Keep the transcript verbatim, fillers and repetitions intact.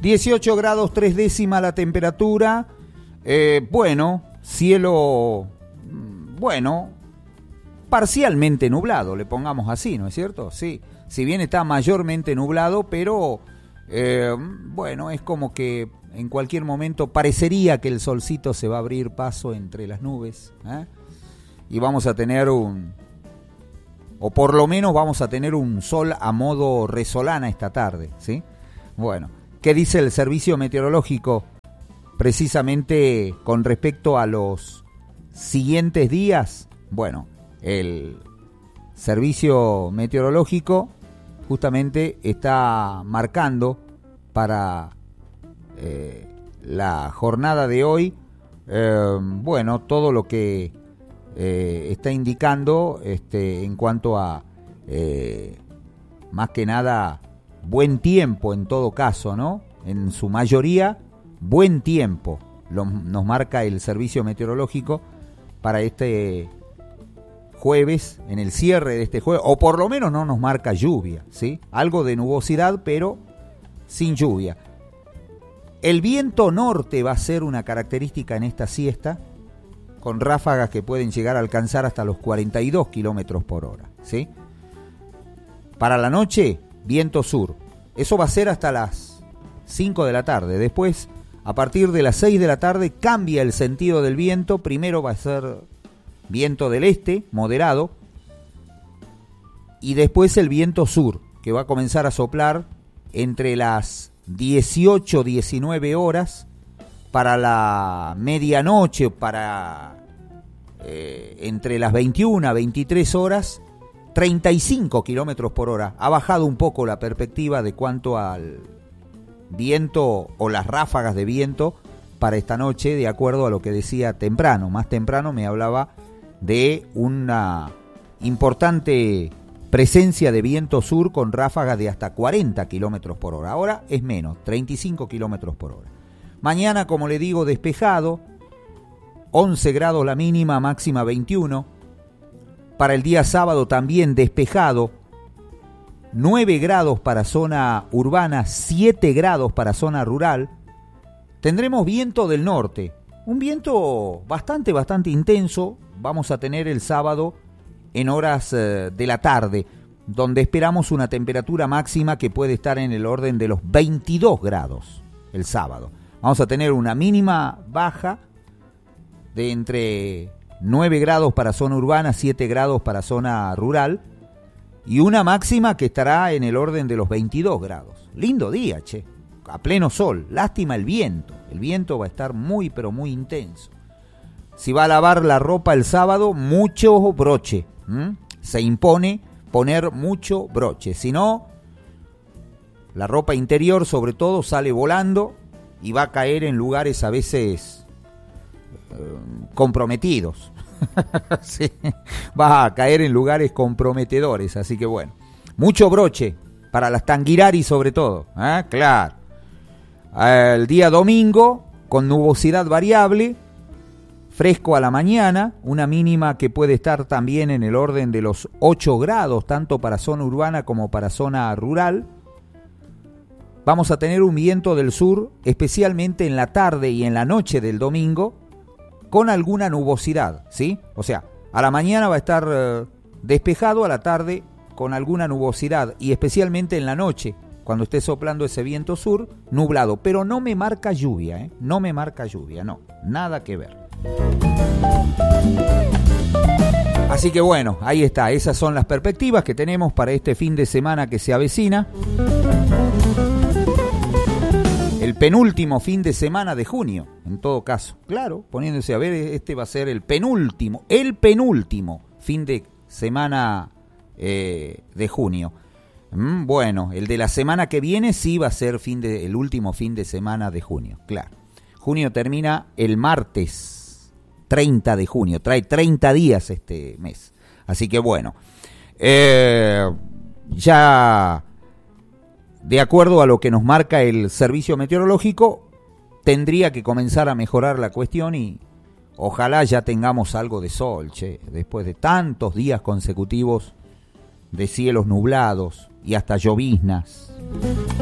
dieciocho grados tres décimas la temperatura. Eh, bueno, cielo, bueno, parcialmente nublado, le pongamos así, ¿no es cierto? Sí, si bien está mayormente nublado, pero eh, bueno, es como que en cualquier momento parecería que el solcito se va a abrir paso entre las nubes, ¿eh? Y vamos a tener un, o por lo menos vamos a tener un sol a modo resolana esta tarde, ¿sí? Bueno, ¿qué dice el servicio meteorológico precisamente con respecto a los siguientes días? Bueno, el servicio meteorológico justamente está marcando para eh, la jornada de hoy, eh, bueno, todo lo que eh, está indicando este, en cuanto a, eh, más que nada, buen tiempo en todo caso, ¿no? En su mayoría, buen tiempo lo, nos marca el servicio meteorológico para este jueves, en el cierre de este jueves, o por lo menos no nos marca lluvia, ¿sí? Algo de nubosidad, pero sin lluvia. El viento norte va a ser una característica en esta siesta, con ráfagas que pueden llegar a alcanzar hasta los cuarenta y dos kilómetros por hora, ¿sí? Para la noche, viento sur. Eso va a ser hasta las cinco de la tarde. Después, a partir de las seis de la tarde, cambia el sentido del viento. Primero va a ser viento del este, moderado, y después el viento sur, que va a comenzar a soplar entre las dieciocho, diecinueve horas, para la medianoche, para eh, entre las veintiuna, veintitrés horas, treinta y cinco kilómetros por hora. Ha bajado un poco la perspectiva de cuanto al viento o las ráfagas de viento para esta noche, de acuerdo a lo que decía temprano. Más temprano me hablaba de una importante presencia de viento sur con ráfagas de hasta cuarenta kilómetros por hora. Ahora es menos, treinta y cinco kilómetros por hora. Mañana, como le digo, despejado, once grados la mínima, máxima veintiuno. Para el día sábado también despejado, nueve grados para zona urbana, siete grados para zona rural. Tendremos viento del norte, un viento bastante, bastante intenso. Vamos a tener el sábado en horas eh, de la tarde, donde esperamos una temperatura máxima que puede estar en el orden de los veintidós grados el sábado. Vamos a tener una mínima baja de entre nueve grados para zona urbana, siete grados para zona rural, y una máxima que estará en el orden de los veintidós grados. Lindo día, che, a pleno sol. Lástima el viento, el viento va a estar muy, pero muy intenso. Si va a lavar la ropa el sábado, mucho broche. ¿Mm? Se impone poner mucho broche. Si no, la ropa interior sobre todo sale volando y va a caer en lugares a veces eh, comprometidos. Sí, va a caer en lugares comprometedores. Así que bueno, mucho broche para las tanguirari sobre todo. ¿eh? Claro. El día domingo, con nubosidad variable, fresco a la mañana, una mínima que puede estar también en el orden de los ocho grados, tanto para zona urbana como para zona rural. Vamos a tener un viento del sur, especialmente en la tarde y en la noche del domingo, con alguna nubosidad, ¿sí? O sea, a la mañana va a estar eh, despejado, a la tarde con alguna nubosidad, y especialmente en la noche, cuando esté soplando ese viento sur, nublado. Pero no me marca lluvia, ¿eh? No me marca lluvia, no, nada que ver. Así que bueno, ahí está, esas son las perspectivas que tenemos para este fin de semana que se avecina. El penúltimo fin de semana de junio, en todo caso. Claro, poniéndose a ver, este va a ser el penúltimo, el penúltimo fin de semana eh, de junio. Mm, bueno, el de la semana que viene sí va a ser fin de, el último fin de semana de junio, claro. Junio termina el martes treinta de junio, trae treinta días este mes. Así que bueno, eh, ya de acuerdo a lo que nos marca el servicio meteorológico, tendría que comenzar a mejorar la cuestión y ojalá ya tengamos algo de sol, che, después de tantos días consecutivos de cielos nublados y hasta lloviznas.